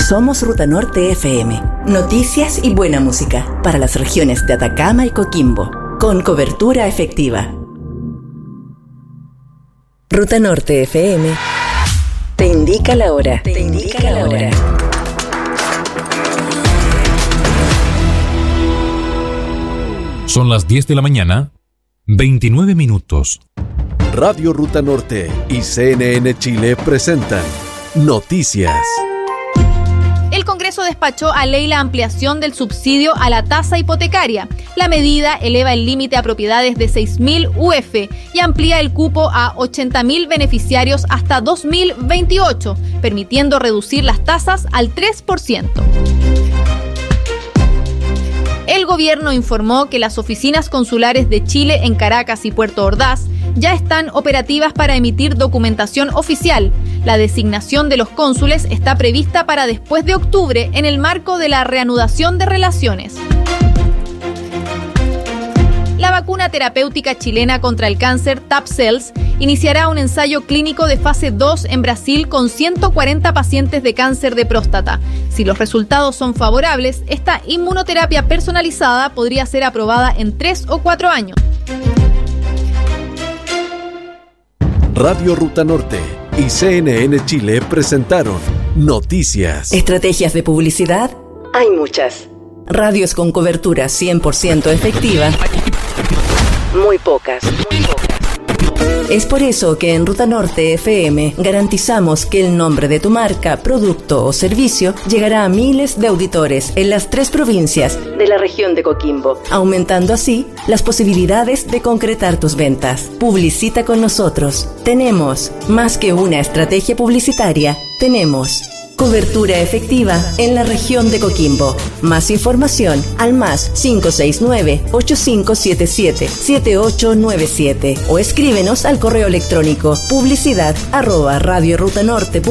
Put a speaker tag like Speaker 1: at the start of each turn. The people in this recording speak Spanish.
Speaker 1: Somos Ruta Norte FM. Noticias y buena música para las regiones de Atacama y Coquimbo, con cobertura efectiva. Ruta Norte FM te indica la hora. Te indica la hora.
Speaker 2: Son las 10 de la mañana, 29 minutos.
Speaker 3: Radio Ruta Norte y CNN Chile presentan Noticias.
Speaker 4: El Congreso despachó a ley la ampliación del subsidio a la tasa hipotecaria. La medida eleva el límite a propiedades de 6.000 UF y amplía el cupo a 80.000 beneficiarios hasta 2028, permitiendo reducir las tasas al 3%. El gobierno informó que las oficinas consulares de Chile en Caracas y Puerto Ordaz ya están operativas para emitir documentación oficial. La designación de los cónsules está prevista para después de octubre en el marco de la reanudación de relaciones. La vacuna terapéutica chilena contra el cáncer Tab-Cels iniciará un ensayo clínico de fase 2 en Brasil con 140 pacientes de cáncer de próstata. Si los resultados son favorables, esta inmunoterapia personalizada podría ser aprobada en 3 o 4 años.
Speaker 3: Radio Ruta Norte y CNN Chile presentaron Noticias.
Speaker 1: ¿Estrategias de publicidad? Hay muchas. Radios con cobertura 100% efectiva. Muy pocas. Es por eso que en Ruta Norte FM garantizamos que el nombre de tu marca, producto o servicio llegará a miles de auditores en las 3 provincias de la región de Coquimbo, aumentando así las posibilidades de concretar tus ventas. Publicita con nosotros. Tenemos más que una estrategia publicitaria, tenemos cobertura efectiva en la región de Coquimbo. Más información al más 569-8577-7897 o escríbenos al correo electrónico publicidad@radiorutanorte.cl.